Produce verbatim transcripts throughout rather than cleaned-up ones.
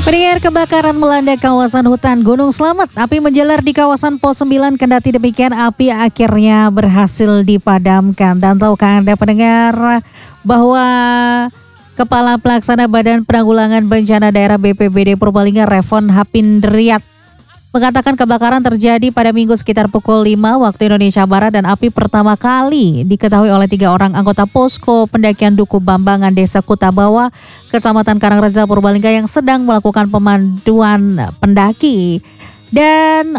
Pendengar, kebakaran melanda kawasan hutan Gunung Slamet. Api menjalar di kawasan Pos sembilan, kendati demikian api akhirnya berhasil dipadamkan. Dan tahukah Anda pendengar bahwa Kepala Pelaksana Badan Penanggulangan Bencana Daerah B P B D Purbalingga Revon Hapindriat mengatakan kebakaran terjadi pada Minggu sekitar pukul lima waktu Indonesia Barat dan api pertama kali diketahui oleh tiga orang anggota posko pendakian Duku Bambangan Desa Kutabawa, Kecamatan Karangreja, Purbalingga yang sedang melakukan pemanduan pendaki. Dan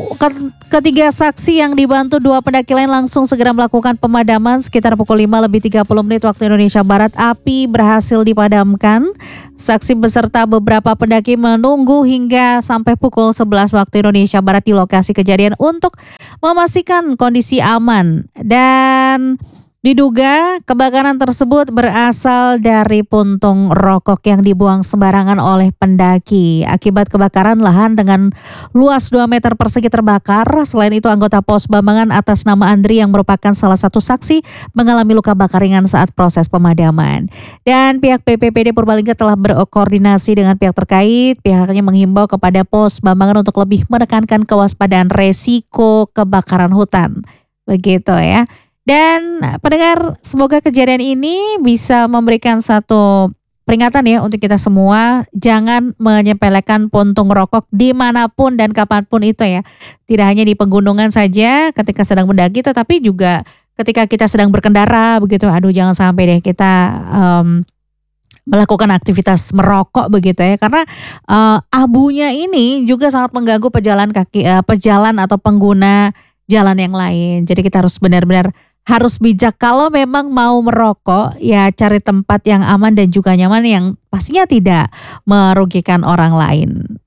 ketiga saksi yang dibantu dua pendaki lain langsung segera melakukan pemadaman. Sekitar pukul lima lebih tiga puluh menit waktu Indonesia Barat, api berhasil dipadamkan. Saksi beserta beberapa pendaki menunggu hingga sampai pukul sebelas waktu Indonesia Barat di lokasi kejadian untuk memastikan kondisi aman. Dan diduga kebakaran tersebut berasal dari puntung rokok yang dibuang sembarangan oleh pendaki. Akibat kebakaran, lahan dengan luas dua meter persegi terbakar. Selain itu, anggota Pos Bambangan atas nama Andri yang merupakan salah satu saksi mengalami luka bakar ringan saat proses pemadaman. Dan pihak B P B D Purbalingga telah berkoordinasi dengan pihak terkait. Pihaknya menghimbau kepada Pos Bambangan untuk lebih menekankan kewaspadaan resiko kebakaran hutan. Begitu ya. Dan pendengar, semoga kejadian ini bisa memberikan satu peringatan ya untuk kita semua. Jangan menyepelekan puntung rokok dimanapun dan kapanpun itu ya. Tidak hanya di pegunungan saja ketika sedang mendaki, tetapi juga ketika kita sedang berkendara begitu. Aduh, jangan sampai deh kita um, melakukan aktivitas merokok begitu ya. Karena uh, abunya ini juga sangat mengganggu pejalan kaki, uh, pejalan atau pengguna jalan yang lain. Jadi kita harus benar-benar harus bijak. Kalau memang mau merokok, ya cari tempat yang aman dan juga nyaman yang pastinya tidak merugikan orang lain.